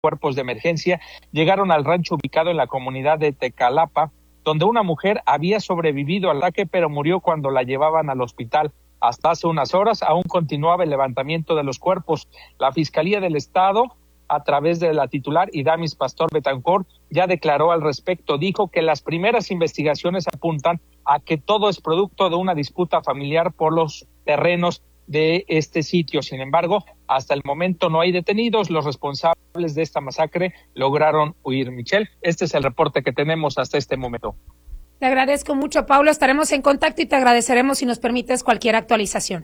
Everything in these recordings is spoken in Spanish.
cuerpos de emergencia llegaron al rancho ubicado en la comunidad de Tecalapa, donde una mujer había sobrevivido al ataque, pero murió cuando la llevaban al hospital. Hasta hace unas horas aún continuaba el levantamiento de los cuerpos. La Fiscalía del Estado, a través de la titular Idamis Pastor Betancourt, ya declaró al respecto. Dijo que las primeras investigaciones apuntan a que todo es producto de una disputa familiar por los terrenos de este sitio. Sin embargo, hasta el momento no hay detenidos. Los responsables de esta masacre lograron huir. Michelle, este es el reporte que tenemos hasta este momento. Te agradezco mucho, Paulo. Estaremos en contacto y te agradeceremos si nos permites cualquier actualización.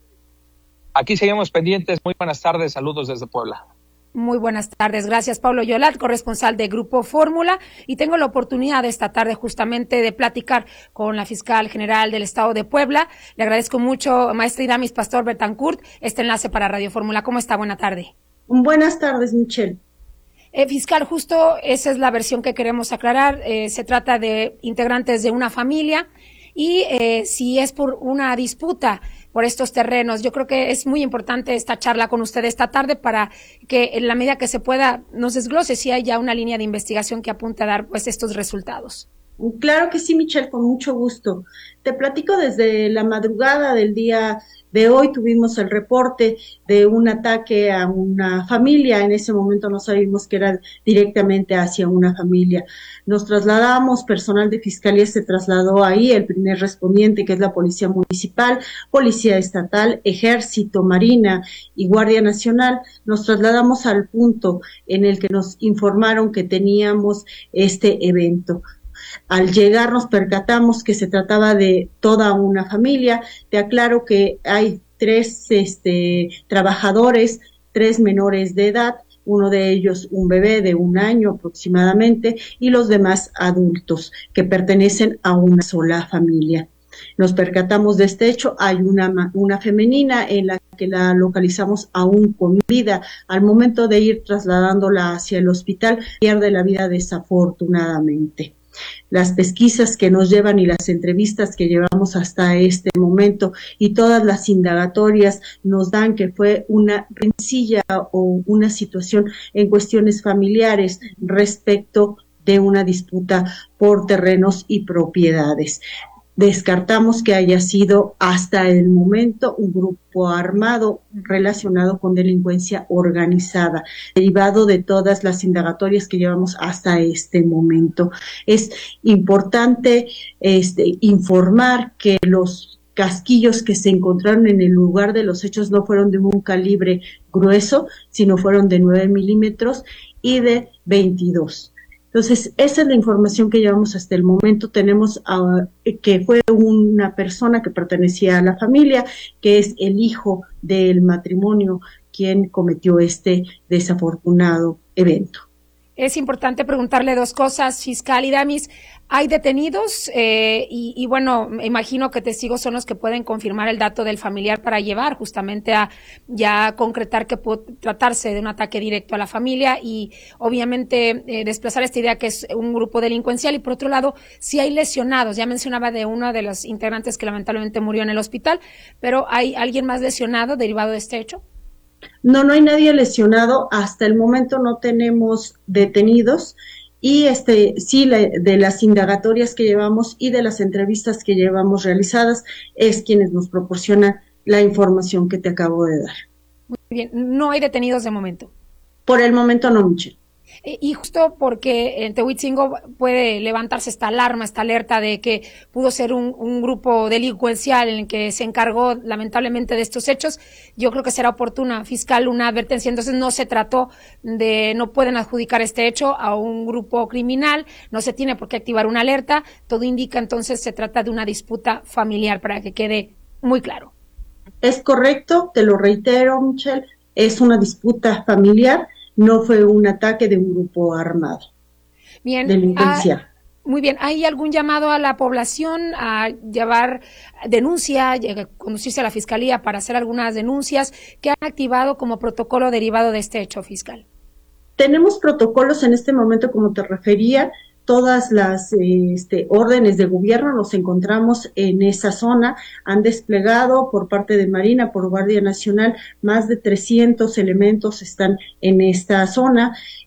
Aquí seguimos pendientes. Muy buenas tardes. Saludos desde Puebla. Muy buenas tardes. Gracias, Paulo Yolat, corresponsal de Grupo Fórmula. Y tengo la oportunidad esta tarde justamente de platicar con la fiscal general del Estado de Puebla. Le agradezco mucho, maestra Idamis Pastor Betancourt, este enlace para Radio Fórmula. ¿Cómo está? Buena tarde. Buenas tardes, Michelle. Fiscal, justo esa es la versión que queremos aclarar. Se trata de integrantes de una familia y si es por una disputa por estos terrenos. Yo creo que es muy importante esta charla con usted esta tarde para que en la medida que se pueda nos desglose si hay ya una línea de investigación que apunte a dar pues estos resultados. Claro que sí, Michelle, con mucho gusto. Te platico desde la madrugada del día de hoy tuvimos el reporte de un ataque a una familia. En ese momento no sabíamos que era directamente hacia una familia. Nos trasladamos, personal de fiscalía se trasladó ahí, el primer respondiente que es la Policía Municipal, Policía Estatal, Ejército, Marina y Guardia Nacional. Nos trasladamos al punto en el que nos informaron que teníamos este evento. Al llegar nos percatamos que se trataba de toda una familia. Te aclaro que hay tres trabajadores, 3 menores de edad, uno de ellos un bebé de 1 año aproximadamente y los demás adultos que pertenecen a una sola familia. Nos percatamos de este hecho, hay una femenina en la que la localizamos aún con vida. Al momento de ir trasladándola hacia el hospital, pierde la vida desafortunadamente. Las pesquisas que nos llevan y las entrevistas que llevamos hasta este momento y todas las indagatorias nos dan que fue una rencilla o una situación en cuestiones familiares respecto de una disputa por terrenos y propiedades. Descartamos que haya sido hasta el momento un grupo armado relacionado con delincuencia organizada, derivado de todas las indagatorias que llevamos hasta este momento. Es importante informar que los casquillos que se encontraron en el lugar de los hechos no fueron de un calibre grueso, sino fueron de 9 milímetros y de 22. Entonces, esa es la información que llevamos hasta el momento. Tenemos que fue una persona que pertenecía a la familia, que es el hijo del matrimonio, quien cometió este desafortunado evento. Es importante preguntarle 2 cosas, fiscal Idamis. ¿Hay detenidos? Y bueno, me imagino que testigos son los que pueden confirmar el dato del familiar para llevar justamente a ya concretar que puede tratarse de un ataque directo a la familia y obviamente desplazar esta idea que es un grupo delincuencial. Y por otro lado, si hay lesionados, ya mencionaba de uno de los integrantes que lamentablemente murió en el hospital, pero ¿hay alguien más lesionado derivado de este hecho? No hay nadie lesionado. Hasta el momento no tenemos detenidos. Y sí, de las indagatorias que llevamos y de las entrevistas que llevamos realizadas es quienes nos proporcionan la información que te acabo de dar. Muy bien, no hay detenidos de momento. Por el momento no, Michelle. Y justo porque en Tehuitzingo puede levantarse esta alarma, esta alerta de que pudo ser un grupo delincuencial en el que se encargó lamentablemente de estos hechos, yo creo que será oportuna, fiscal, una advertencia. Entonces no se trató no pueden adjudicar este hecho a un grupo criminal, no se tiene por qué activar una alerta, todo indica entonces se trata de una disputa familiar para que quede muy claro. Es correcto, te lo reitero, Michelle, es una disputa familiar. No fue un ataque de un grupo armado. Bien. Delincuencia. Muy bien. ¿Hay algún llamado a la población a llevar denuncia, conducirse a la fiscalía para hacer algunas denuncias que han activado como protocolo derivado de este hecho, fiscal? Tenemos protocolos en este momento, como te refería. todas las órdenes de gobierno nos encontramos en esa zona. Han desplegado por parte de Marina, por Guardia Nacional, más de 300 elementos están en esta zona.